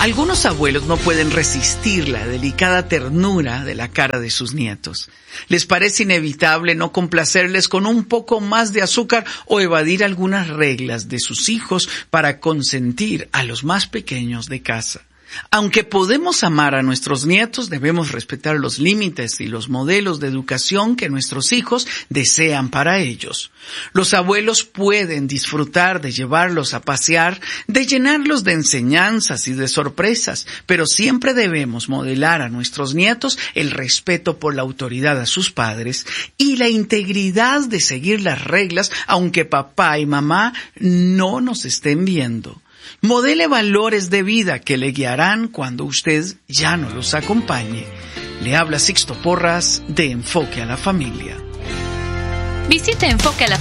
Algunos abuelos no pueden resistir la delicada ternura de la cara de sus nietos. Les parece inevitable no complacerles con un poco más de azúcar o evadir algunas reglas de sus hijos para consentir a los más pequeños de casa. Aunque podemos amar a nuestros nietos, debemos respetar los límites y los modelos de educación que nuestros hijos desean para ellos. Los abuelos pueden disfrutar de llevarlos a pasear, de llenarlos de enseñanzas y de sorpresas, pero siempre debemos modelar a nuestros nietos el respeto por la autoridad a sus padres y la integridad de seguir las reglas, aunque papá y mamá no nos estén viendo. Modele valores de vida que le guiarán cuando usted ya no los acompañe. Le habla Sixto Porras de Enfoque a la Familia. Visite enfoquealafamilia.org